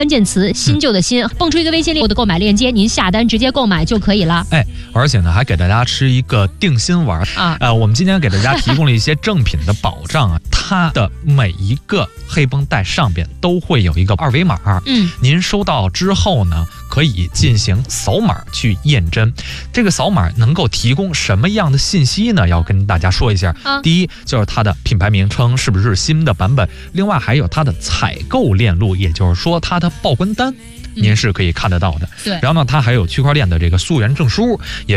关键词新旧的新，蹦出一个微信的购买链接，您下单直接购买就可以了。 而且呢，还给大家吃一个定心丸啊。我们今天给大家提供了一些正品的保障啊，它的每一个黑绷带上边都会有一个二维码。您收到之后呢，可以进行扫码去验真。这个扫码能够提供什么样的信息呢？要跟大家说一下。第一就是它的品牌名称是不是新的版本，另外还有它的采购链路，也就是说它的报关单。您是可以看得到的。 对， 然后呢，它还有区块链的这个溯源证书，也